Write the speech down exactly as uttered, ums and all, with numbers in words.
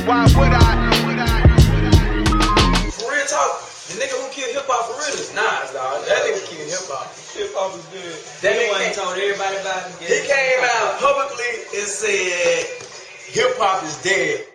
Why would I? For real talk, the nigga who killed hip hop for real is Nas, dog. That nigga killed hip hop. Hip hop is good. That He nigga ain't told everybody about it. he came out publicly and said hip hop is dead.